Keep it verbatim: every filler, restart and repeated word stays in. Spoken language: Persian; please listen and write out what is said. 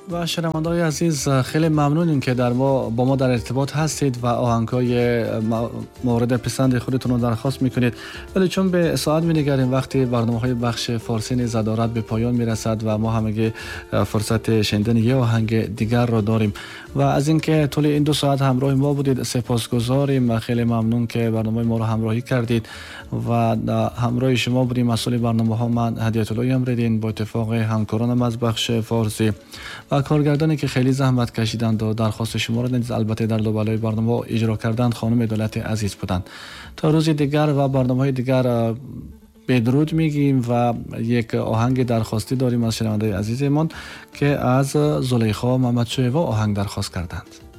و شنونده‌های عزیز، خیلی ممنونیم که در ما با ما در ارتباط هستید و آهنگ‌های مورد پسند خودتون رو درخواست میکنید. ولی چون به ساعت می‌نگریم، وقتی برنامه‌های بخش فارسی نیز دارد به پایان میرسد و ما همگی فرصت شنیدن یه آهنگ دیگر رو داریم. و از اینکه طول این دو ساعت همراه ما بودید سپاسگزاریم و خیلی ممنون که برنامه ما رو همراهی کردید و همراه شما بودیم. مسئول برنامه‌ها من هدیت الله امردین با اتفاق همکارانم از بخش فارسی و کارگردانی که خیلی زحمت کشیدند و درخواست شما را نیز البته در لوبلای برنامه اجرا کردند، خانم دولت عزیز بودند. تا روز دیگر و برنامه‌های دیگر بدرود میگیم و یک آهنگ درخواستی داریم از شنونده عزیزمان که از زلیخا محمدشاه آهنگ درخواست کردند.